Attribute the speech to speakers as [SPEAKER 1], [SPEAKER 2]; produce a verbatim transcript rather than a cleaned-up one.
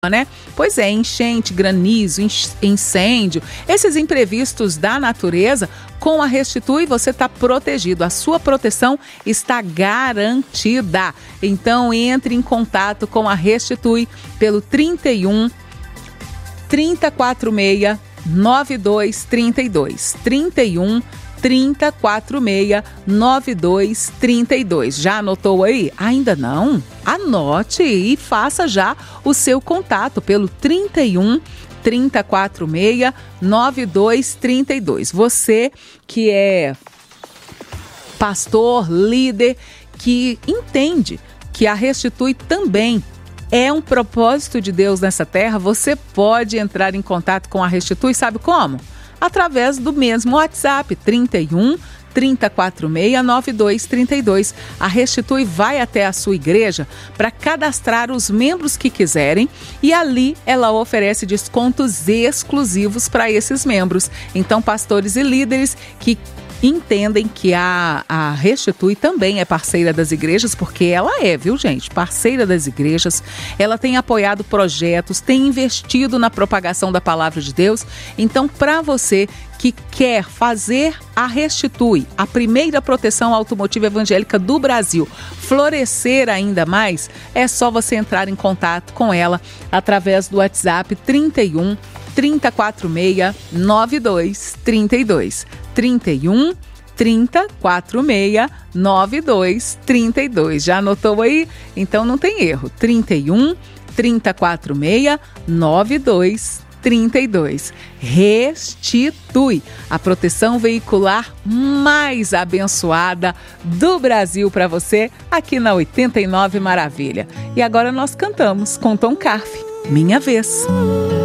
[SPEAKER 1] né? Pois é, enchente, granizo, incêndio, esses imprevistos da natureza, com a Restitui você está protegido, a sua proteção está garantida. Então entre em contato com a Restitui pelo trinta e um, trinta, quarenta e seis, noventa e dois, trinta e dois, trinta e um, trinta, quarenta e seis, noventa e dois, trinta e dois. Já anotou aí? Ainda não? Anote e faça já o seu contato pelo trinta e um, trinta, quarenta e seis, noventa e dois, trinta e dois. Você que é pastor, líder, que entende que a Restitui também é um propósito de Deus nessa terra, você pode entrar em contato com a Restitui, sabe como? Através do mesmo WhatsApp, trinta e um, trinta, quarenta e seis, noventa e dois, trinta e dois. A Restitui vai até a sua igreja para cadastrar os membros que quiserem e ali ela oferece descontos exclusivos para esses membros. Então, pastores e líderes que entendem que a, a Restitui também é parceira das igrejas, porque ela é, viu, gente? Parceira das igrejas. Ela tem apoiado projetos, tem investido na propagação da palavra de Deus. Então, para você que quer fazer a Restitui, a primeira proteção automotiva evangélica do Brasil, florescer ainda mais, é só você entrar em contato com ela através do WhatsApp trinta e um, trinta, quarenta e seis, noventa e dois, trinta e dois. trinta e um, trinta, quarenta e seis, noventa e dois, trinta e dois. Já anotou aí? Então não tem erro. trinta e um, trinta, quarenta e seis, noventa e dois, trinta e dois. Restitui, a proteção veicular mais abençoada do Brasil para você aqui na oitenta e nove Maravilha. E agora nós cantamos com Tom Carfe, Minha Vez.